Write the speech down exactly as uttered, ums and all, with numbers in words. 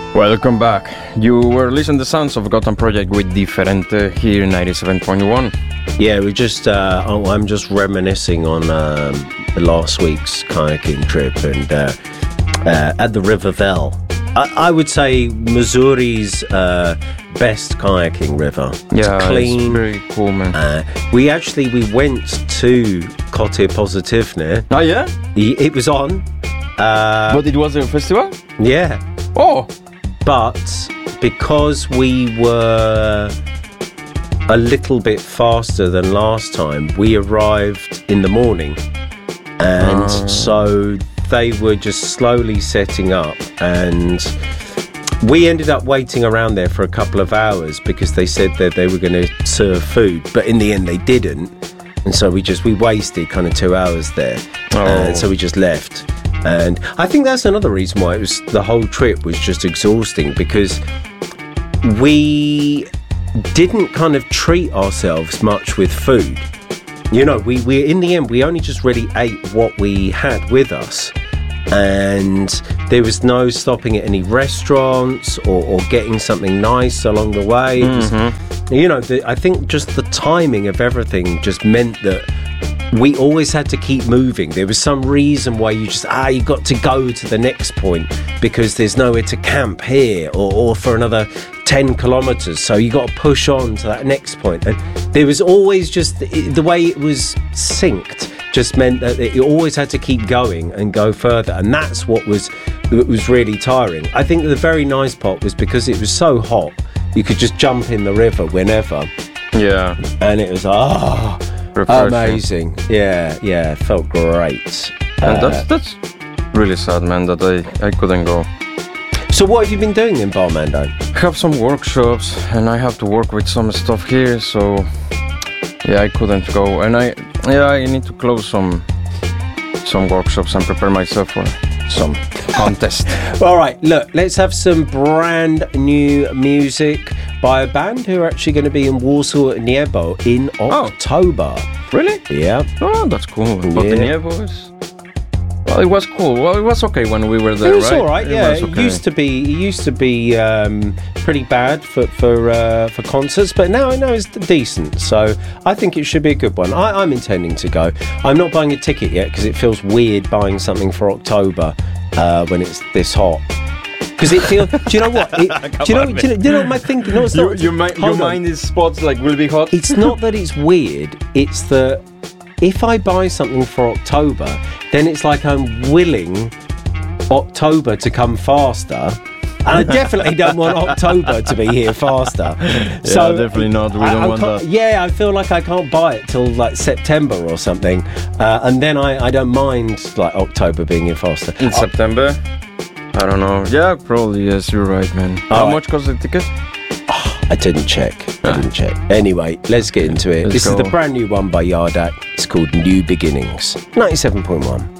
Welcome back. You were listening to Sounds of Gotham Project with Diferente here in ninety-seven point one. Yeah, we just, uh, oh, I'm just reminiscing on um, last week's kayaking trip and uh, uh, at the River Vell. I, I would say Missouri's uh, best kayaking river. It's Yeah, clean. it's very cool, man. Uh, we actually, we went to Côte Positivne. Oh, yeah? It was on. Uh, But it was a festival? yeah. Oh! But because we were a little bit faster than last time, we arrived in the morning. And Oh. so they were just slowly setting up. And we ended up waiting around there for a couple of hours because they said that they were going to serve food. But in the end, they didn't. And so we just, we wasted kind of two hours there. Oh. And so we just left. And I think that's another reason why it was the whole trip was just exhausting, because we didn't kind of treat ourselves much with food. You know, we, we in the end, we only just really ate what we had with us. And there was no stopping at any restaurants or, or getting something nice along the way. It was, Mm-hmm. you know, the, I think just the timing of everything just meant that we always had to keep moving. There was some reason why you just, ah, you got to go to the next point because there's nowhere to camp here or, or for another ten kilometres. So you got to push on to that next point. And there was always just, the way it was synced just meant that you always had to keep going and go further. And that's what was, it was really tiring. I think the very nice part was because it was so hot, you could just jump in the river whenever. Yeah. And it was, ah... Oh, Refreshing. amazing. Yeah, yeah, felt great. And Uh, that's that's really sad, man, that I, I couldn't go. so what have you been doing in Barmando? I have some workshops and I have to work with some stuff here, so yeah, I couldn't go. And I yeah, I need to close some some workshops and prepare myself for some contest. All right, look, let's have some brand new music by a band who are actually going to be in Warsaw Niebo in October. Really? Yeah. Oh, that's cool. But Yeah. the Nievo is... Well, it was cool. Well, it was okay when we were there, It was right? all right, yeah. was It okay. used to be, it used to be um, pretty bad for for uh, for concerts, but now now it's decent. So I think it should be a good one. I, I'm intending to go. I'm not buying a ticket yet because it feels weird buying something for October uh, when it's this hot. Because it feels. Do you know what? It, do you know? on, do, you know do you know what my thinking? No, it's You, not. you mi- your hold on. mind is spots like will be hot. It's not that it's weird. It's that if I buy something for October, then it's like I'm willing October to come faster. And I definitely don't want October to be here faster. Yeah, definitely not. We I- don't I want can't- that. Yeah, I feel like I can't buy it till like September or something. Uh, and then I, I don't mind like October being here faster. In September? I don't know. Yeah, probably. Yes, you're right, man. How right. much cost the ticket? I didn't check. I didn't check. Anyway, let's get into it. Let's this go. is the brand new one by Yardak. It's called New Beginnings. ninety-seven point one.